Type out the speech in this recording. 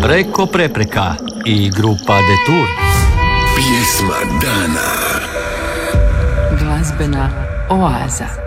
Preko prepreka i grupa Detour. Pjesma dana. Glazbena oaza.